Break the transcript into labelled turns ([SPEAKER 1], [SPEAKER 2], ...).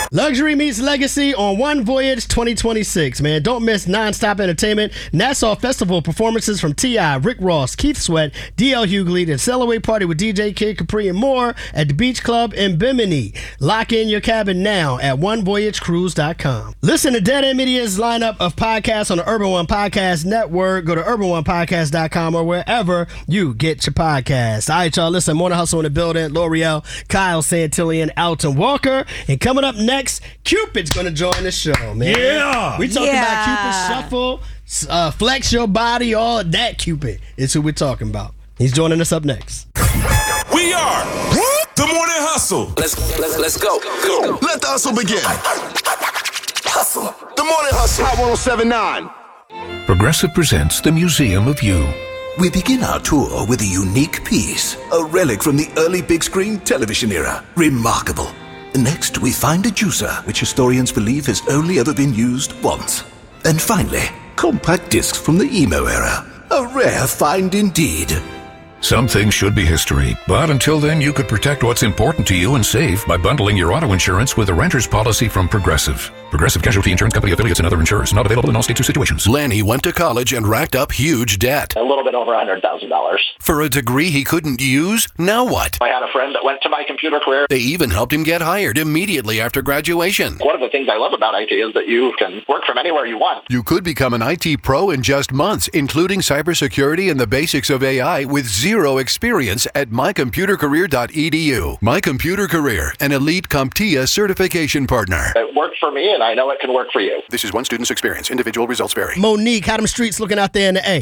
[SPEAKER 1] Luxury meets legacy on One Voyage 2026, man. Don't miss non-stop entertainment, Nassau Festival performances from T.I., Rick Ross, Keith Sweat, D.L. Hughley, the Celebrate Party with DJ Kid Capri and more at the Beach Club in Bimini. Lock in your cabin now at onevoyagecruise.com. Listen to Dead End Media's lineup of podcasts on the Urban One Podcast Network. Go to urbanonepodcast.com or wherever you get your podcasts. All right, y'all, listen, Morning Hustle in the building. L'Oreal, Kyle Santillan, Alton Walker. And coming up next, Cupid's going to join the show, man.
[SPEAKER 2] Yeah.
[SPEAKER 1] We talking about Cupid Shuffle, flex your body, all of that. Cupid is who we're talking about. He's joining us up next.
[SPEAKER 3] We are the Morning Hustle.
[SPEAKER 4] Let's go.
[SPEAKER 5] Let the hustle begin. Hustle. The Morning Hustle. Hot 107.9.
[SPEAKER 6] Progressive presents the Museum of You.
[SPEAKER 7] We begin our tour with a unique piece, a relic from the early big screen television era. Remarkable. Next, we find a juicer, which historians believe has only ever been used once. And finally, compact discs from the emo era. A rare find indeed.
[SPEAKER 6] Some things should be history, but until then, you could protect what's important to you and save by bundling your auto insurance with a renter's policy from Progressive. Progressive Casualty Insurance Company affiliates and other insurers. Not available in all states or situations.
[SPEAKER 8] Lanny went to college and racked up huge debt.
[SPEAKER 9] A little bit over $100,000.
[SPEAKER 8] For a degree he couldn't use? Now what?
[SPEAKER 9] I had a friend that went to My Computer Career.
[SPEAKER 8] They even helped him get hired immediately after graduation.
[SPEAKER 9] One of the things I love about IT is that you can work from anywhere you want.
[SPEAKER 8] You could become an IT pro in just months, including cybersecurity and the basics of AI with zero experience at mycomputercareer.edu. My Computer Career, an elite CompTIA certification partner.
[SPEAKER 9] It worked for me, and I know it can work for you.
[SPEAKER 8] This is one student's experience. Individual results vary.
[SPEAKER 1] Monique, how them streets looking out there in the A?